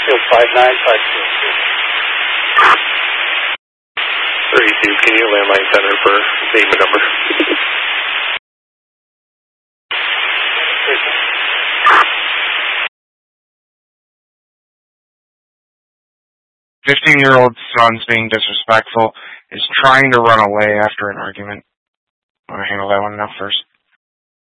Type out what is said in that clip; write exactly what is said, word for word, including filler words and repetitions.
five nine five two. thirty-two, can you landline center for name and number? fifteen-year-old son's being disrespectful, is trying to run away after an argument. I want to handle that one now first.